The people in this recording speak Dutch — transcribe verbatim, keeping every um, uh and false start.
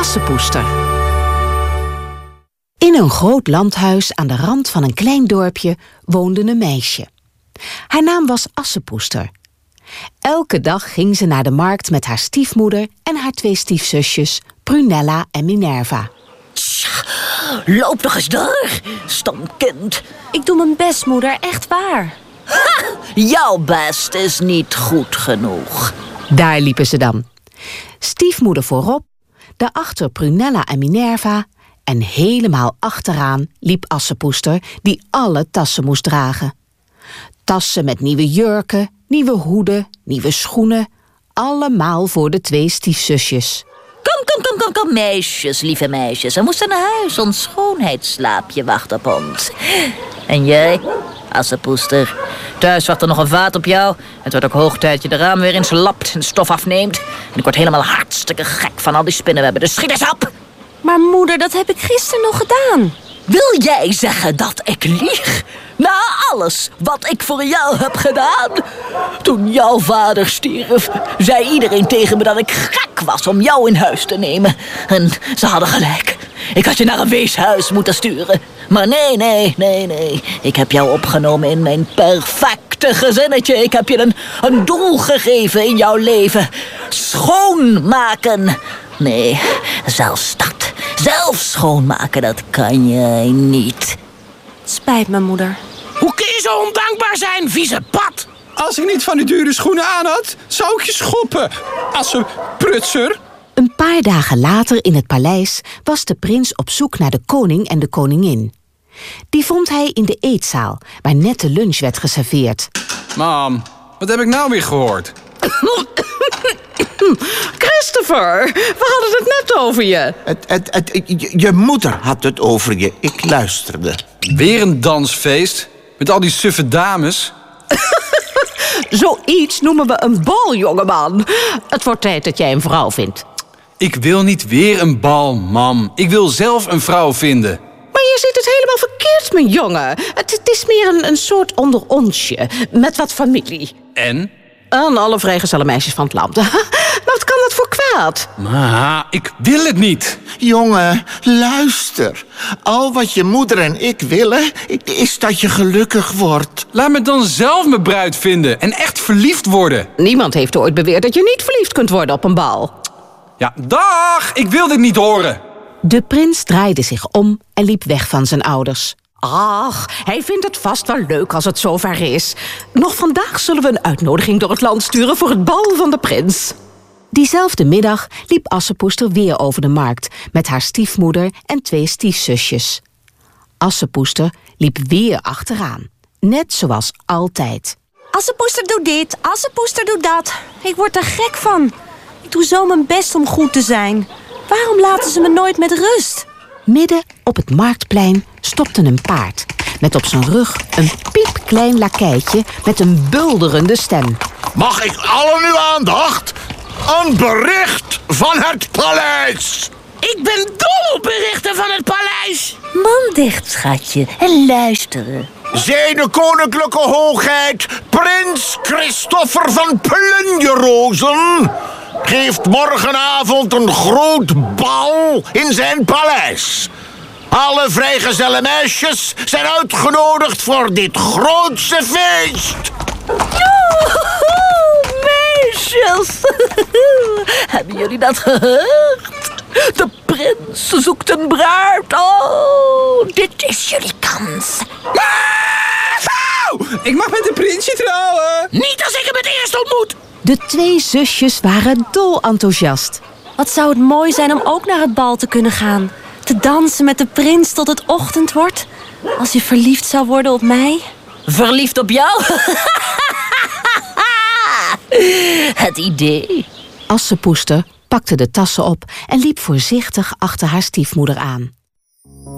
Assepoester. In een groot landhuis aan de rand van een klein dorpje woonde een meisje. Haar naam was Assepoester. Elke dag ging ze naar de markt met haar stiefmoeder en haar twee stiefzusjes, Prunella en Minerva. Tja, loop nog eens door, stom kind. Ik doe mijn best, moeder, echt waar. Ha, jouw best is niet goed genoeg. Daar liepen ze dan. Stiefmoeder voorop, daarachter Prunella en Minerva en helemaal achteraan liep Assepoester die alle tassen moest dragen. Tassen met nieuwe jurken, nieuwe hoeden, nieuwe schoenen, allemaal voor de twee stiefzusjes. Kom, kom, kom, kom, kom, meisjes, lieve meisjes. We moesten naar huis, ons schoonheidsslaapje wacht op ons. En jij, Assepoester, thuis wacht er nog een vaat op jou. Het wordt ook hoog tijd dat je de raam weer eens lapt en stof afneemt. En ik word helemaal hartstikke gek van al die spinnenwebben, dus schiet eens op! Maar moeder, dat heb ik gisteren nog gedaan. Wil jij zeggen dat ik lieg? Na alles wat ik voor jou heb gedaan? Toen jouw vader stierf, zei iedereen tegen me dat ik gek was om jou in huis te nemen. En ze hadden gelijk. Ik had je naar een weeshuis moeten sturen. Maar nee, nee, nee, nee. Ik heb jou opgenomen in mijn perfecte gezinnetje. Ik heb je een, een doel gegeven in jouw leven. Schoonmaken. Nee, zelfs dat. Zelf schoonmaken, dat kan jij niet. Spijt me, moeder. Hoe kun je zo ondankbaar zijn, vieze pad? Als ik niet van die dure schoenen aan had, zou ik je schoppen. Asseprutser. Een paar dagen later in het paleis was de prins op zoek naar de koning en de koningin. Die vond hij in de eetzaal, waar net de lunch werd geserveerd. Mam, wat heb ik nou weer gehoord? Christopher, we hadden het net over je. Het, het, het, je, je moeder had het over je. Ik luisterde. Weer een dansfeest? Met al die suffe dames? Zoiets noemen we een bal, jongeman. Het wordt tijd dat jij een vrouw vindt. Ik wil niet weer een bal, mam. Ik wil zelf een vrouw vinden. Maar je ziet het helemaal verkeerd, mijn jongen. Het, het is meer een, een soort onder onsje, met wat familie. En? Aan alle vrijgezelle meisjes van het land. Wat kan dat voor kwaad? Maar ik wil het niet. Jongen, luister. Al wat je moeder en ik willen, is dat je gelukkig wordt. Laat me dan zelf mijn bruid vinden en echt verliefd worden. Niemand heeft ooit beweerd dat je niet verliefd kunt worden op een bal. Ja, dag! Ik wil dit niet horen. De prins draaide zich om en liep weg van zijn ouders. Ach, hij vindt het vast wel leuk als het zover is. Nog vandaag zullen we een uitnodiging door het land sturen voor het bal van de prins. Diezelfde middag liep Assepoester weer over de markt met haar stiefmoeder en twee stiefzusjes. Assepoester liep weer achteraan, net zoals altijd. Assepoester doet dit, Assepoester doet dat. Ik word er gek van. Ik doe zo mijn best om goed te zijn. Waarom laten ze me nooit met rust? Midden op het marktplein stopte een paard, met op zijn rug een piepklein lakeitje met een bulderende stem. Mag ik allen uw aandacht? Een bericht van het paleis! Ik ben dol op berichten van het paleis. Mond dicht, schatje, en luisteren. Zijne koninklijke hoogheid, prins Christopher van Plunjerozen, geeft morgenavond een groot bal in zijn paleis. Alle vrijgezelle meisjes zijn uitgenodigd voor dit grootse feest. Joehoe, meisjes. Hebben jullie dat gehoord? De prins zoekt een bruid. Oh, dit is jullie kans. Ik mag met de prinsje trouwen. Niet als ik hem het eerst ontmoet. De twee zusjes waren dol enthousiast. Wat zou het mooi zijn om ook naar het bal te kunnen gaan. Te dansen met de prins tot het ochtend wordt. Als hij verliefd zou worden op mij. Verliefd op jou? Het idee. Assepoester pakte de tassen op en liep voorzichtig achter haar stiefmoeder aan.